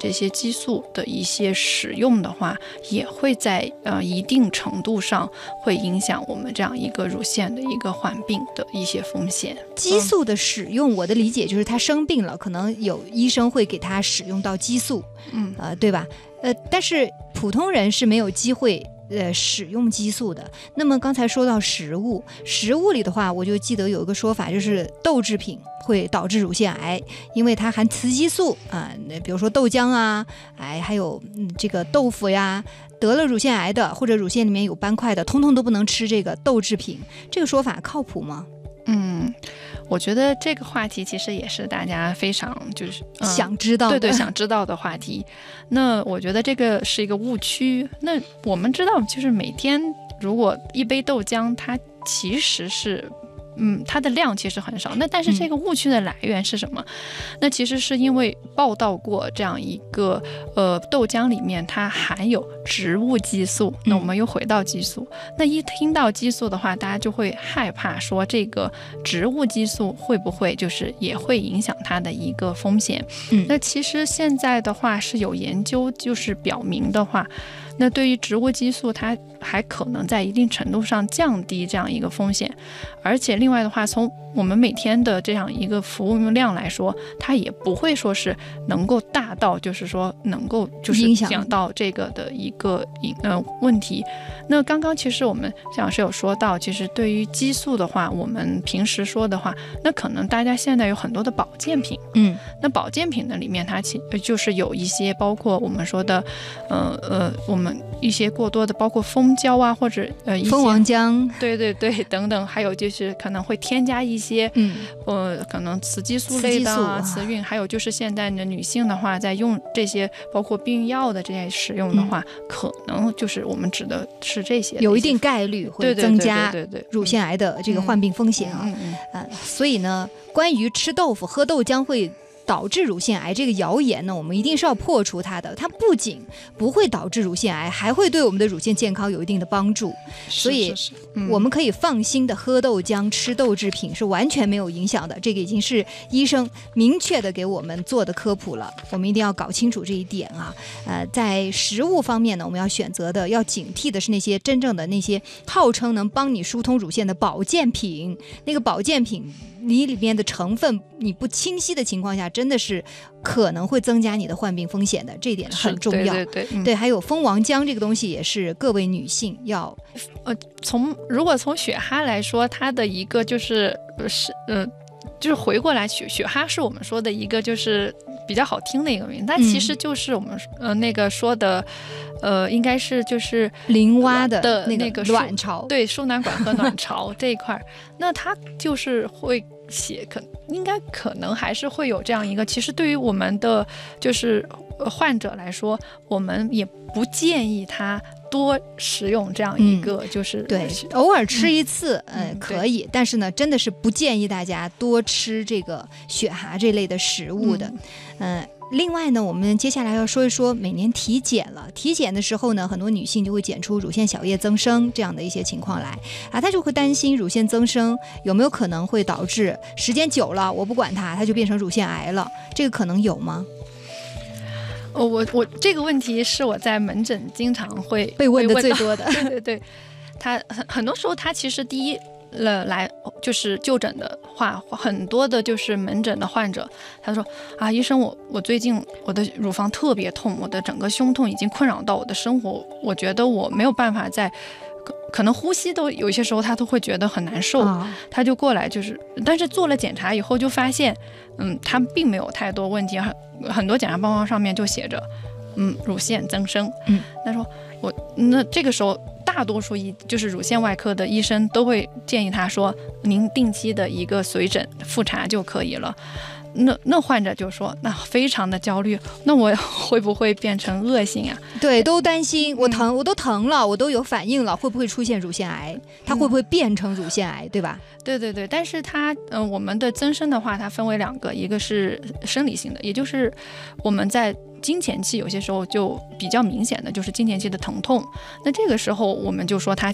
这些激素的一些使用的话，也会在一定程度上会影响我们这样一个乳腺的一个患病的一些风险。 激素的使用，我的理解就是他生病了，可能有医生会给他使用到激素，对吧？但是普通人是没有机会使用激素的。那么刚才说到食物里的话，我就记得有一个说法，就是豆制品会导致乳腺癌，因为它含雌激素比如说豆浆啊，还有这个豆腐呀，得了乳腺癌的或者乳腺里面有斑块的，通通都不能吃这个豆制品。这个说法靠谱吗？ 我觉得这个话题其实也是大家非常就是想知道的， 对想知道的话题。那我觉得这个是一个误区。那我们知道，就是每天如果一杯豆浆，它其实是它的量其实很少。那但是这个误区的来源是什么？那其实是因为报道过这样一个豆浆里面它含有植物激素。那我们又回到激素，那一听到激素的话，大家就会害怕说这个植物激素会不会就是也会影响它的一个风险。那其实现在的话是有研究就是表明的话，那对于植物激素它还可能在一定程度上降低这样一个风险。而且另外的话，从我们每天的这样一个服务量来说，它也不会说是能够大到就是说能够就是讲到这个的一个问题。那刚刚其实我们蒋老师有说到，其实对于激素的话，我们平时说的话，那可能大家现在有很多的保健品，那保健品的里面它就是有一些包括我们说的我们一些过多的包括蜂胶啊，或者蜂王浆， 对等等，还有就是可能会添加一些可能雌激素类的雌孕，还有就是现在的女性的话，在用这些包括避孕药的这些使用的话，可能就是我们指的是这些有一定概率会增加乳腺癌的这个患病风险所以呢，关于吃豆腐喝豆浆会导致乳腺癌这个谣言呢，我们一定是要破除它的。它不仅不会导致乳腺癌，还会对我们的乳腺健康有一定的帮助。所以我们可以放心的喝豆浆吃豆制品是完全没有影响的。这个已经是医生明确的给我们做的科普了，我们一定要搞清楚这一点在食物方面呢，我们要选择的要警惕的是那些真正的那些号称能帮你疏通乳腺的保健品。那个保健品你里面的成分你不清晰的情况下，真的是可能会增加你的患病风险的，这一点很重要。对，还有蜂王浆这个东西也是各位女性要如果从雪哈来说，它的一个就是回过来雪哈是我们说的一个就是比较好听的一个名字，但其实就是我们那个说的应该是就是淋蛙的那个卵巢， 对，输卵管和卵巢这一块。那它就是会写应该可能还是会有这样一个，其实对于我们的就是患者来说，我们也不建议他多食用这样一个就是对，偶尔吃一次可以，但是呢真的是不建议大家多吃这个雪蛤这类的食物的。另外呢，我们接下来要说一说每年体检了。体检的时候呢，很多女性就会检出乳腺小叶增生这样的一些情况来她就会担心乳腺增生有没有可能会导致时间久了我不管它就变成乳腺癌了，这个可能有吗？ 我这个问题是我在门诊经常会被问的最多的。 对，他很多时候他其实第一来就是就诊的话，很多的就是门诊的患者，他说医生我最近我的乳房特别痛，我的整个胸痛已经困扰到我的生活，我觉得我没有办法可能呼吸都有些时候他都会觉得很难受他就过来但是做了检查以后就发现他并没有太多问题，很多检查报告上面就写着乳腺增生他说那这个时候大多数就是乳腺外科的医生都会建议他说您定期的一个随诊复查就可以了。那患者就说那非常的焦虑，那我会不会变成恶性啊？ 对，都担心我都疼了，我都有反应了，会不会出现乳腺癌？它会不会变成乳腺癌，对吧？ 对，但是它我们的增生的话，它分为两个，一个是生理性的，也就是我们在经前期有些时候就比较明显的就是经前期的疼痛，那这个时候我们就说它